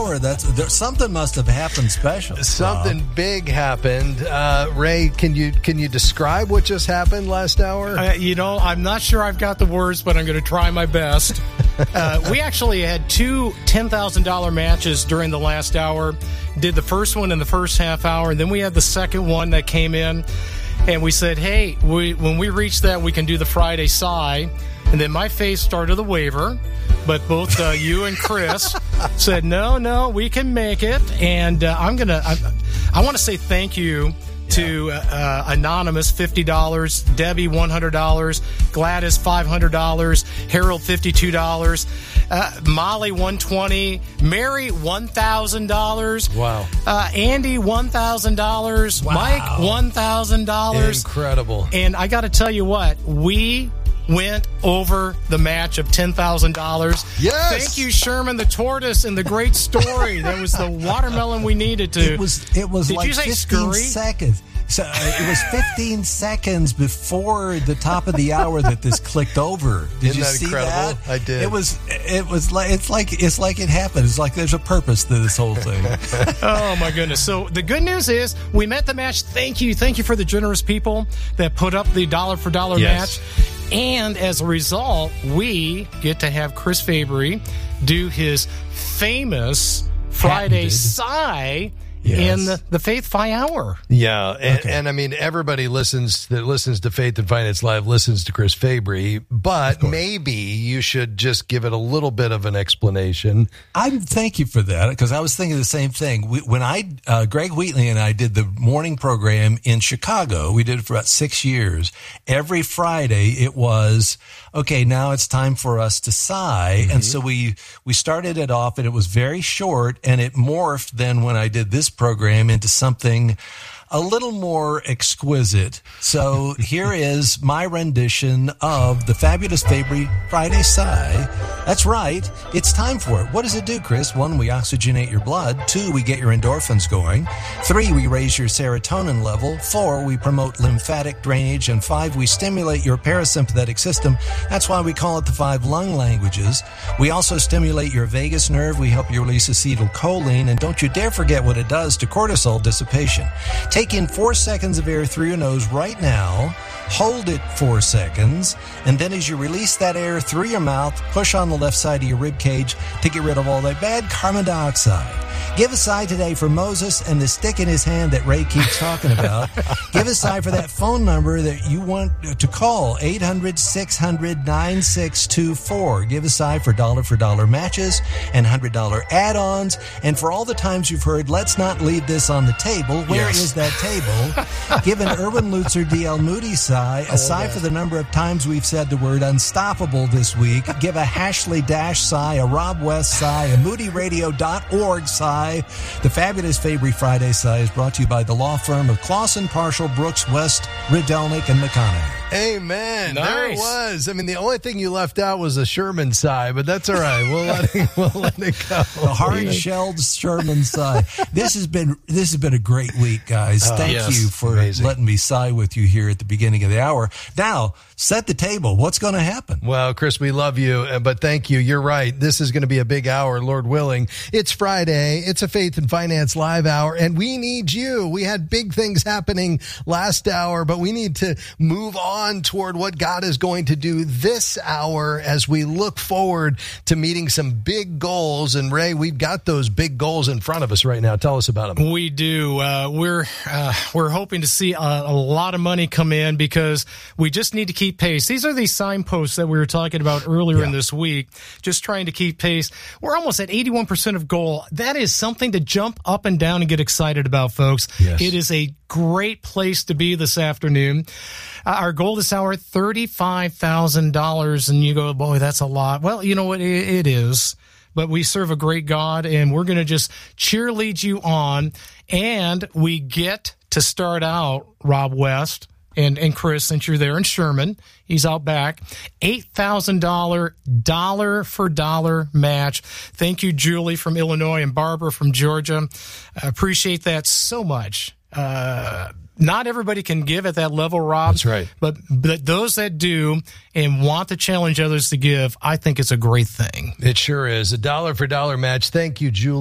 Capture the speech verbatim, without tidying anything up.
hour. That's there, something must have happened special. Something Rob. big happened. Uh, Ray, can you can you describe what just happened last hour? Uh, you know, I'm not sure I've got the words, but I'm going to try my best. uh, we actually had two ten thousand dollars matches during the last hour. Did the first one in the first half hour, and then we had the second one that came in. And we said, hey, we, when we reach that, we can do the Friday sigh. And then my face started to waver. But both uh, you and Chris said, no, no, we can make it. And uh, I'm going to, I, I want to say thank you to uh, Anonymous, fifty dollars, Debbie, one hundred dollars, Gladys, five hundred dollars, Harold, fifty-two dollars, uh, Molly, one hundred twenty dollars, Mary, one thousand dollars. Wow. Uh, Andy, one thousand dollars. Wow. Mike, one thousand dollars. Incredible. And I got to tell you what, we went over the match of ten thousand dollars. Yes. Thank you, Sherman the Tortoise, and the great story. That was the watermelon we needed to. It was. It was Did like you say fifteen scurry? seconds. So uh, it was fifteen seconds before the top of the hour that this clicked over. Did Isn't you that see incredible? that? I did. It was. It was like it's like it's like it happened. It's like there's a purpose to this whole thing. Oh, my goodness. So the good news is we met the match. Thank you. Thank you for the generous people that put up the dollar for dollar Yes. match. And as a result, we get to have Chris Fabry do his famous Friday Patented. sigh Yes. in the, the Faith Fi Hour. Yeah, and, Okay. and I mean, everybody listens that listens to Faith and Finance Live listens to Chris Fabry, but maybe you should just give it a little bit of an explanation. I thank you for that because I was thinking the same thing. We, when I, uh, Greg Wheatley and I did the morning program in Chicago, we did it for about six years. Every Friday it was, okay, now it's time for us to sigh. Mm-hmm. And so we, we started it off and it was very short and it morphed then when I did this program into something a little more exquisite. So here is my rendition of the fabulous Fabry Friday Sigh. That's right. It's time for it. What does it do, Chris? One, we oxygenate your blood. Two, we get your endorphins going. Three, we raise your serotonin level. Four, we promote lymphatic drainage. And five, we stimulate your parasympathetic system. That's why we call it the five lung languages. We also stimulate your vagus nerve. We help you release acetylcholine. And don't you dare forget what it does to cortisol dissipation. Take in four seconds of air through your nose right now. Hold it four seconds. And then as you release that air through your mouth, push on the left side of your rib cage to get rid of all that bad carbon dioxide. Give a sigh today for Moses and the stick in his hand that Ray keeps talking about. Give a sigh for that phone number that you want to call, eight hundred, six hundred, nine six two four. Give a sigh for dollar for dollar matches and one hundred dollars add-ons. And for all the times you've heard, let's not leave this on the table. Where Yes. is that table? Give an Erwin Lutzer D L Moody sigh, a sigh for the number of times we've said the word unstoppable this week. Give a Hashley Dash sigh, a Rob West sigh, a Moody Radio dot org sigh. The fabulous Fabry Friday sigh is brought to you by the law firm of Clausen, Parshall, Brooks, West, Ridelnik, and McConaughey. Amen. There it Nice. was. I mean, the only thing you left out was a Sherman sigh, but that's all right. We'll let it, we'll let it go. The hard-shelled Sherman sigh. This has been this has been a great week, guys. Thank yes. you for Amazing. letting me sigh with you here at the beginning of the hour. Now, set the table. What's going to happen? Well, Chris, we love you, uh, but thank you. You're right. This is going to be a big hour, Lord willing. It's Friday. It's a Faith and Finance Live hour, and we need you. We had big things happening last hour, but we need to move on toward what God is going to do this hour as we look forward to meeting some big goals. And Ray, we've got those big goals in front of us right now. Tell us about them. We do. Uh, we're uh, we're hoping to see a, a lot of money come in because we just need to keep pace. These are these signposts that we were talking about earlier Yeah. in this week, just trying to keep pace. We're almost at eighty-one percent of goal. That is something to jump up and down and get excited about, folks. Yes. It is a great place to be this afternoon. Uh, our goal this hour, thirty-five thousand dollars. And you go, boy, that's a lot. Well, you know what? It, it is. But we serve a great God, and we're going to just cheerlead you on. And we get to start out, Rob West and, and Chris, since you're there, and Sherman, he's out back, eight thousand dollars dollar for dollar match. Thank you, Julie from Illinois and Barbara from Georgia. I appreciate that so much. Uh, not everybody can give at that level, Rob. That's right. But, but those that do and want to challenge others to give, I think it's a great thing. It sure is. A dollar for dollar match. Thank you, Julie.